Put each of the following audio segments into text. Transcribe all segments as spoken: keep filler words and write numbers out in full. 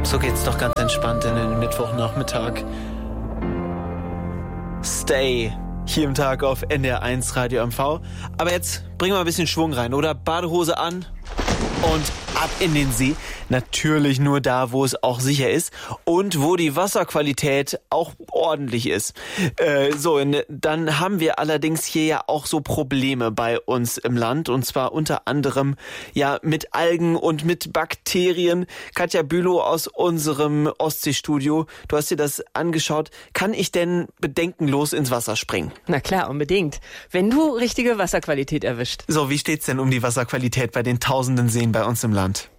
So geht's doch ganz entspannt in den Mittwochnachmittag. Stay hier im Tag auf N D R eins Radio M V. Aber jetzt bringen wir ein bisschen Schwung rein, oder? Badehose an und ab in den See. Natürlich nur da, wo es auch sicher ist und wo die Wasserqualität auch ordentlich ist. Äh, so, dann haben wir allerdings hier ja auch so Probleme bei uns im Land, und zwar unter anderem ja mit Algen und mit Bakterien. Katja Bülow aus unserem Ostseestudio, du hast dir das angeschaut. Kann ich denn bedenkenlos ins Wasser springen? Na klar, unbedingt. Wenn du richtige Wasserqualität erwischt. So, wie steht's denn um die Wasserqualität bei den tausenden Seen bei uns im Land?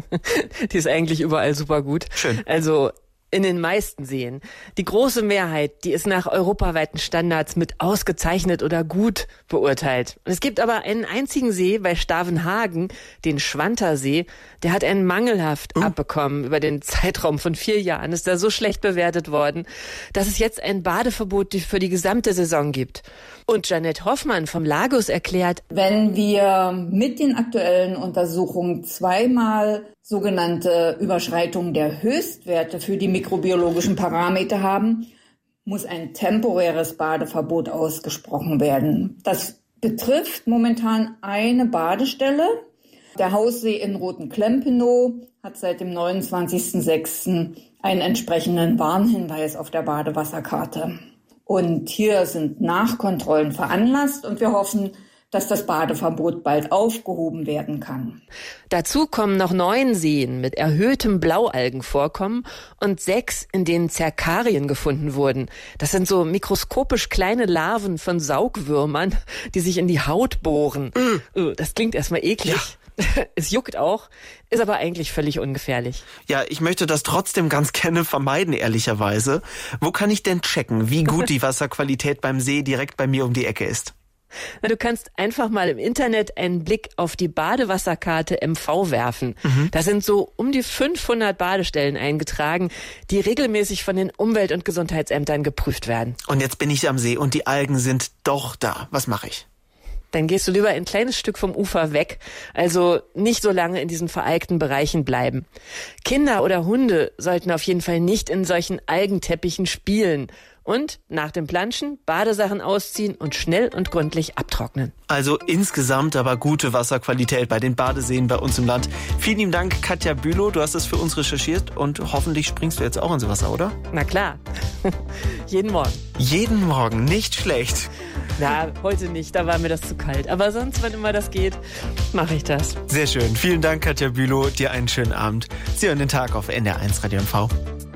Die ist eigentlich überall super gut. Schön. Also in den meisten Seen. Die große Mehrheit, die ist nach europaweiten Standards mit ausgezeichnet oder gut beurteilt. Und es gibt aber einen einzigen See bei Stavenhagen, den Schwantersee, der hat einen mangelhaft mhm. abbekommen. Über den Zeitraum von vier Jahren ist er so schlecht bewertet worden, dass es jetzt ein Badeverbot für die gesamte Saison gibt. Und Janette Hoffmann vom Lagos erklärt, wenn wir mit den aktuellen Untersuchungen zweimal sogenannte Überschreitungen der Höchstwerte für die mikrobiologischen Parameter haben, muss ein temporäres Badeverbot ausgesprochen werden. Das betrifft momentan eine Badestelle. Der Haussee in Rothenklempenow hat seit dem neunundzwanzigsten sechsten einen entsprechenden Warnhinweis auf der Badewasserkarte. Und hier sind Nachkontrollen veranlasst und wir hoffen, dass das Badeverbot bald aufgehoben werden kann. Dazu kommen noch neun Seen mit erhöhtem Blaualgenvorkommen und sechs, in denen Zerkarien gefunden wurden. Das sind so mikroskopisch kleine Larven von Saugwürmern, die sich in die Haut bohren. Mm. Das klingt erstmal eklig. Ja. Es juckt auch, ist aber eigentlich völlig ungefährlich. Ja, ich möchte das trotzdem ganz gerne vermeiden, ehrlicherweise. Wo kann ich denn checken, wie gut die Wasserqualität beim See direkt bei mir um die Ecke ist? Na, du kannst einfach mal im Internet einen Blick auf die Badewasserkarte M V werfen. Mhm. Da sind so um die fünfhundert Badestellen eingetragen, die regelmäßig von den Umwelt- und Gesundheitsämtern geprüft werden. Und jetzt bin ich am See und die Algen sind doch da. Was mache ich? Dann gehst du lieber ein kleines Stück vom Ufer weg, also nicht so lange in diesen veralgten Bereichen bleiben. Kinder oder Hunde sollten auf jeden Fall nicht in solchen Algenteppichen spielen. Und nach dem Planschen Badesachen ausziehen und schnell und gründlich abtrocknen. Also insgesamt aber gute Wasserqualität bei den Badeseen bei uns im Land. Vielen lieben Dank, Katja Bülow. Du hast es für uns recherchiert und hoffentlich springst du jetzt auch ins Wasser, oder? Na klar. Jeden Morgen. Jeden Morgen, nicht schlecht. Na, heute nicht, da war mir das zu kalt. Aber sonst, wenn immer das geht, mache ich das. Sehr schön. Vielen Dank, Katja Bülow. Dir einen schönen Abend. Sie hören den Tag auf N D R eins Radio M V.